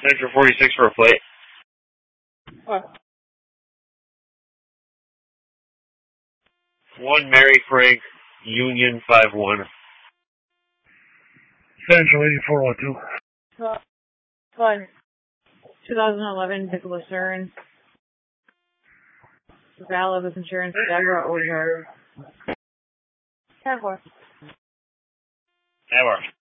Central 46 for a plate. What? 1 Mary Frank, Union 51. Central 8402. Fine. 2011 Nicholas Stern. Valid with insurance. Deborah Odegaard. 10-4. Ever.